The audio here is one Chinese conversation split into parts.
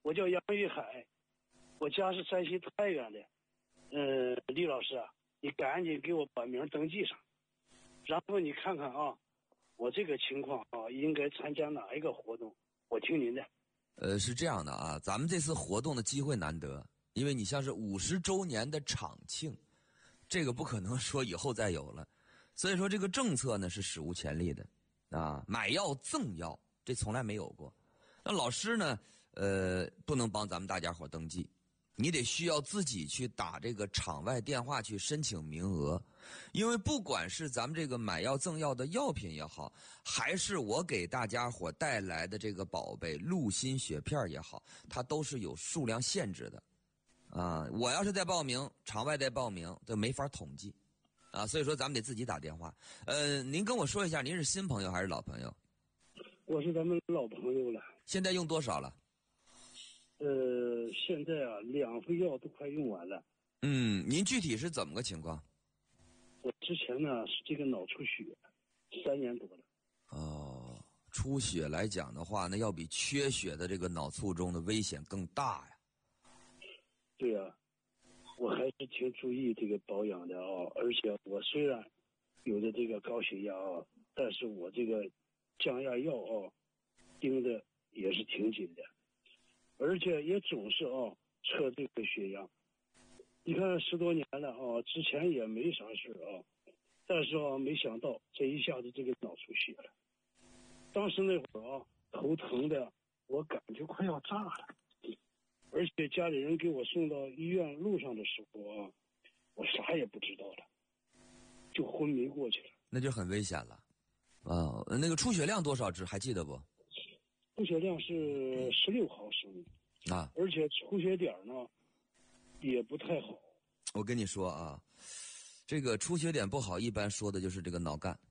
我叫杨玉海，我家是山西太原的。李老师啊，你赶紧给我把名登记上，然后你看看啊，我这个情况啊，应该参加哪一个活动？我听您的。 是这样的啊，咱们这次活动的机会难得，因为你像是50周年的场庆，这个不可能说以后再有了，所以说这个政策呢是史无前例的啊，买药赠药这从来没有过。那老师呢，不能帮咱们大家伙登记，你得需要自己去打这个场外电话去申请名额，因为不管是咱们这个买药赠药的药品也好，还是我给大家伙带来的这个宝贝鹿心血片也好，它都是有数量限制的啊。我要是在报名，场外在报名都没法统计啊，所以说咱们得自己打电话。您跟我说一下，您是新朋友还是老朋友？ 我是咱们老朋友了。 现在用多少了？ 现在啊，2副药都快用完了。 您具体是怎么个情况？ 我之前呢是这个脑出血，3年多了。 哦，出血来讲的话，那要比缺血的这个脑卒中的危险更大呀。 对啊，我还是挺注意这个保养的啊，而且我虽然有的这个高血压啊，但是我这个降压药啊盯的也是挺紧的，而且也总是啊测这个血压。你看10多年了啊，之前也没啥事啊，但是啊没想到这一下子这个脑出血了。当时那会儿啊头疼的我感觉快要炸了，而且家里人给我送到医院路上的时候啊，我啥也不知道了，就昏迷过去了。 那就很危险了啊。那个出血量多少还记得不？ 出血量是16毫升啊， 而且出血点呢也不太好。 我跟你说啊，这个出血点不好，一般说的就是这个脑干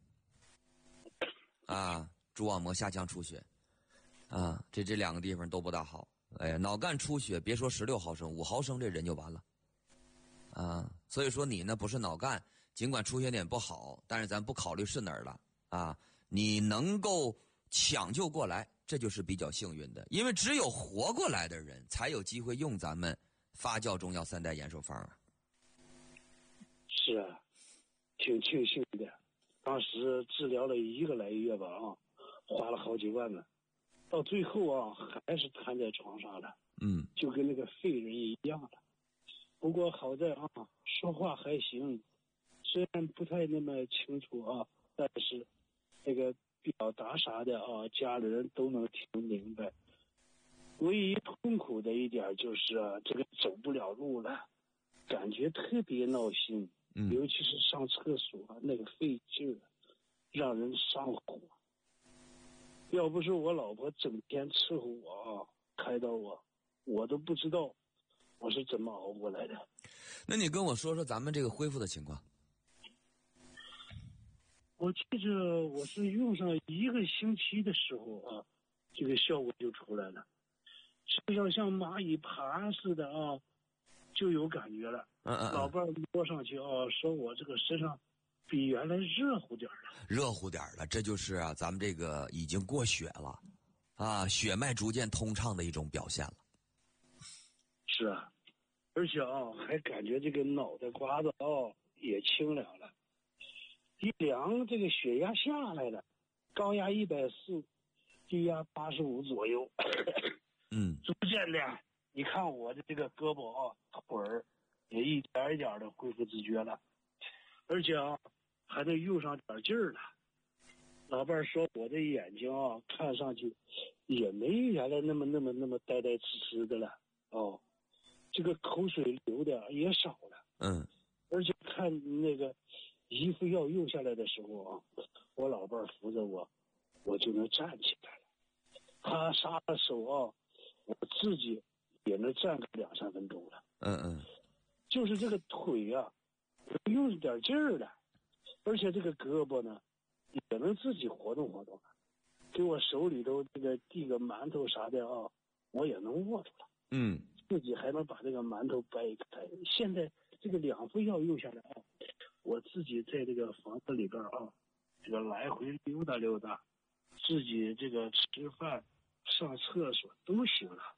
啊，蛛网膜下腔出血啊，这2个地方都不大好。哎呀，脑干出血，别说16毫升，5毫升这人就完了啊。所以说你呢不是脑干，尽管出血点不好，但是咱不考虑是哪儿了啊，你能够抢救过来，这就是比较幸运的，因为只有活过来的人才有机会用咱们发酵中药3代延寿方啊。 是啊，挺庆幸的。当时治疗了1个来月吧啊，花了好几万呢，到最后啊还是瘫在床上了，就跟那个废人一样了。不过好在啊说话还行，虽然不太那么清楚啊，但是那个表达啥的啊，家里人都能听明白。唯一痛苦的一点就是啊，这个走不了路了，感觉特别闹心，尤其是上厕所那个费劲儿，让人上火。要不是我老婆整天伺候我啊，开导我都不知道我是怎么熬过来的。 那你跟我说说咱们这个恢复的情况。 我记着我是用上1个星期的时候啊，这个效果就出来了，身上像蚂蚁爬似的啊，就有感觉了。老伴摸上去啊，说我这个身上比原来热乎点了。 这就是啊，咱们这个已经过血了啊，血脉逐渐通畅的一种表现了。 是啊，而且啊还感觉这个脑袋瓜子啊也清凉了，一量这个血压下来了，高压140，低压85左右。逐渐的，你看我的这个胳膊啊腿儿也一点一点的恢复自觉了，而且啊还能用上点劲儿了。老伴说我的眼睛啊看上去也没原来那么呆呆痴痴的了哦，这个口水流的也少了。而且看那个1副药用下来的时候啊，我老伴扶着我就能站起来了。他撒了手啊，我自己也能站个2-3分钟了。就是这个腿啊用点劲儿了，而且这个胳膊呢也能自己活动活动了，给我手里头这个递个馒头啥的啊，我也能握住了。自己还能把这个馒头掰开。现在这个2副药用下来啊，我自己在这个房子里边啊，这个来回溜达溜达，自己这个吃饭上厕所都行了。